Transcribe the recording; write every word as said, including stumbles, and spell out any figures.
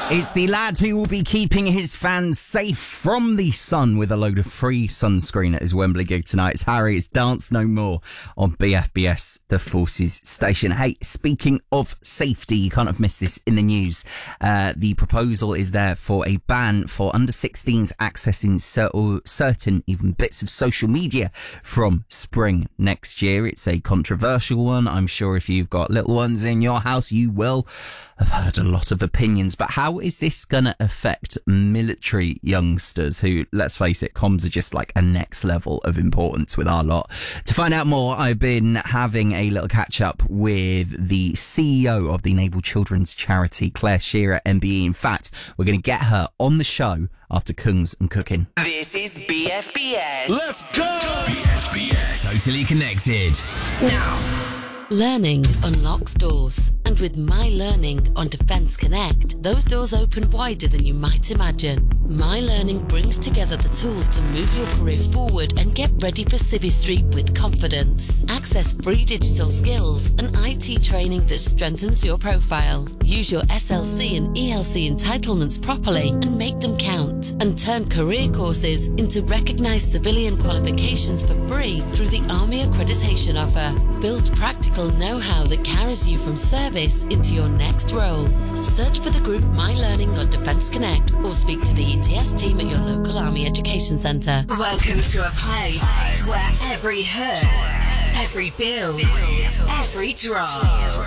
It's the lad who will be keeping his fans safe from the sun with a load of free sunscreen at his Wembley gig tonight. It's Harry, it's Dance No More on B F B S, the Forces station. Hey, speaking of safety, you can't have missed this in the news. Uh, the proposal is there for a ban for under sixteens accessing cer- certain even bits of social media from spring next year. It's a controversial one. I'm sure if you've got little ones in your house, you will have heard a lot of opinions. But how is this going to affect military youngsters who, let's face it, comms are just like a next level of importance with our lot? To find out more, I've been having a little catch up with the C E O of the Naval Children's Charity, Claire Shearer, M B E. In fact, we're going to get her on the show after Kungs and Cooking. This is B F B S. Let's go! B F B S. Totally connected. Now. Learning unlocks doors, and with My Learning on Defence Connect, those doors open wider than you might imagine. My Learning brings together the tools to move your career forward and get ready for Civvy Street with confidence. Access free digital skills and I T training that strengthens your profile. Use your S L C and E L C entitlements properly and make them count. And turn career courses into recognised civilian qualifications for free through the Army Accreditation Offer. Build practical know-how that carries you from service into your next role. Search for the group My Learning on Defence Connect or speak to the E T S team at your local Army Education Centre. Welcome to a place where every hurt, every build, every drop